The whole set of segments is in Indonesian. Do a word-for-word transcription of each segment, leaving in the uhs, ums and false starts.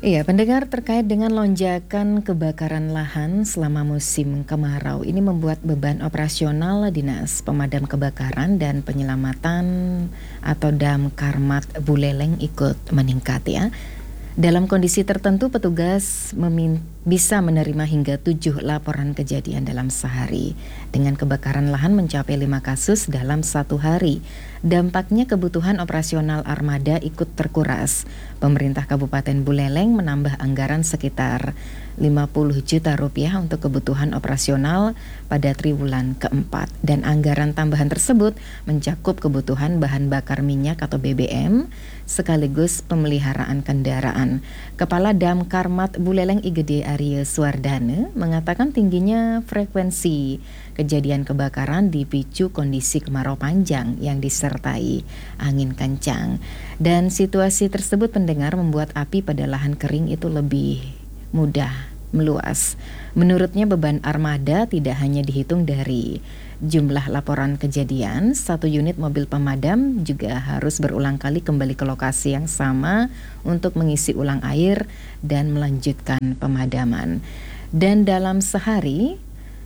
Iya, pendengar, terkait dengan lonjakan kebakaran lahan selama musim kemarau ini membuat beban operasional Dinas Pemadam Kebakaran dan Penyelamatan atau Damkarmat Buleleng ikut meningkat ya. Dalam kondisi tertentu petugas memin- bisa menerima hingga tujuh laporan kejadian dalam sehari. Dengan kebakaran lahan mencapai lima kasus dalam satu hari. Dampaknya kebutuhan operasional armada ikut terkuras. Pemerintah Kabupaten Buleleng menambah anggaran sekitar lima puluh juta rupiah untuk kebutuhan operasional pada triwulan keempat. Dan anggaran tambahan tersebut mencakup kebutuhan bahan bakar minyak atau B B M sekaligus pemeliharaan kendaraan. Kepala Damkarmat Buleleng I G D Arya Suwardana mengatakan tingginya frekuensi kejadian kebakaran dipicu kondisi kemarau panjang yang disertai angin kencang. Dan situasi tersebut pendengar membuat api pada lahan kering itu lebih mudah meluas. Menurutnya beban armada tidak hanya dihitung dari jumlah laporan kejadian, satu unit mobil pemadam juga harus berulang kali kembali ke lokasi yang sama untuk mengisi ulang air dan melanjutkan pemadaman. Dan dalam sehari,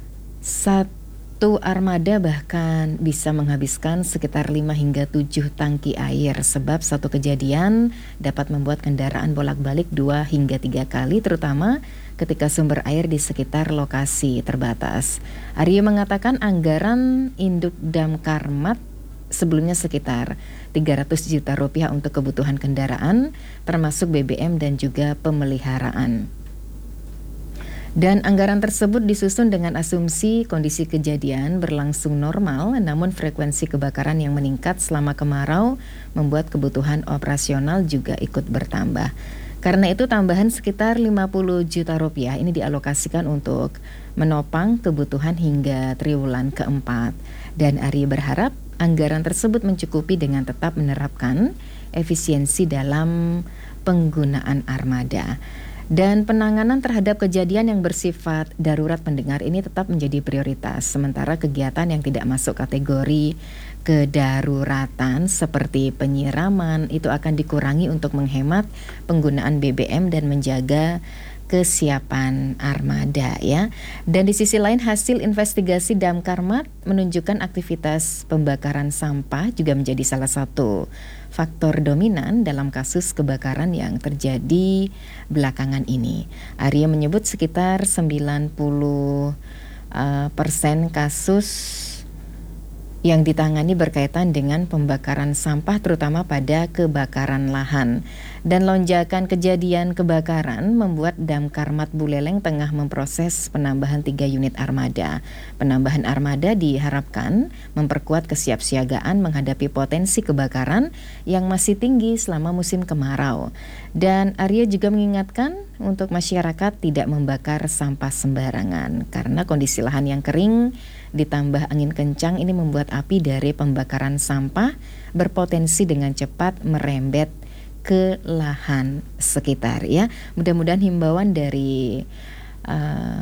satu armada bahkan bisa menghabiskan sekitar lima hingga tujuh tangki air, sebab satu kejadian dapat membuat kendaraan bolak-balik dua hingga tiga kali, terutama ketika sumber air di sekitar lokasi terbatas. Aryo mengatakan anggaran induk Damkarmat sebelumnya sekitar tiga ratus juta rupiah untuk kebutuhan kendaraan, termasuk B B M dan juga pemeliharaan. Dan anggaran tersebut disusun dengan asumsi kondisi kejadian berlangsung normal, namun frekuensi kebakaran yang meningkat selama kemarau membuat kebutuhan operasional juga ikut bertambah. Karena itu tambahan sekitar lima puluh juta rupiah ini dialokasikan untuk menopang kebutuhan hingga triwulan keempat. Dan Ari berharap anggaran tersebut mencukupi dengan tetap menerapkan efisiensi dalam penggunaan armada. Dan penanganan terhadap kejadian yang bersifat darurat pendengar ini tetap menjadi prioritas. Sementara kegiatan yang tidak masuk kategori kedaruratan seperti penyiraman itu akan dikurangi untuk menghemat penggunaan B B M dan menjaga kesiapan armada ya. Dan di sisi lain hasil investigasi Damkarmat menunjukkan aktivitas pembakaran sampah juga menjadi salah satu faktor dominan dalam kasus kebakaran yang terjadi belakangan ini. Arya menyebut sekitar sembilan puluh persen kasus yang ditangani berkaitan dengan pembakaran sampah terutama pada kebakaran lahan. Dan lonjakan kejadian kebakaran membuat Damkarmat Buleleng tengah memproses penambahan tiga unit armada. Penambahan armada diharapkan memperkuat kesiapsiagaan menghadapi potensi kebakaran yang masih tinggi selama musim kemarau. Dan Arya juga mengingatkan untuk masyarakat tidak membakar sampah sembarangan karena kondisi lahan yang kering ditambah angin kencang ini membuat api dari pembakaran sampah berpotensi dengan cepat merembet ke lahan sekitar ya. Mudah-mudahan himbauan dari uh,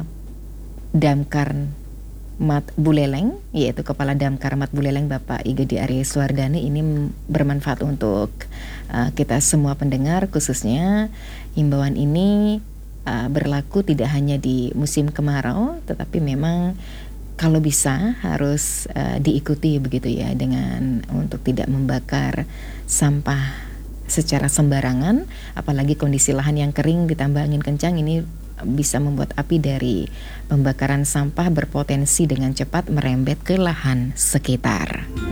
Damkarmat Buleleng, yaitu Kepala Damkarmat Buleleng Bapak I G D Arya Suwardana ini bermanfaat untuk uh, kita semua pendengar, khususnya himbauan ini uh, berlaku tidak hanya di musim kemarau, tetapi memang kalau bisa harus uh, diikuti begitu ya, dengan untuk tidak membakar sampah secara sembarangan, apalagi kondisi lahan yang kering ditambah angin kencang ini bisa membuat api dari pembakaran sampah berpotensi dengan cepat merembet ke lahan sekitar.